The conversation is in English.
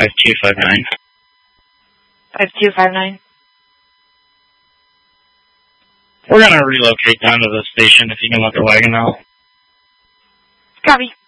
5259. 5259. We're going to relocate down to the station if you can look at Wagon now. Copy.